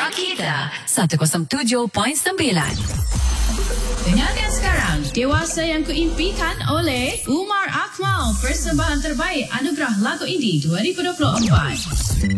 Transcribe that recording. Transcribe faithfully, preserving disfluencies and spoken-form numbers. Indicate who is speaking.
Speaker 1: Rakita seratus tujuh perpuluhan sembilan.
Speaker 2: Dengarkan sekarang Dewasa yang Kuimpikan oleh Umar Akmal, persembahan terbaik Anugerah Lagu Indie dua ribu dua puluh empat.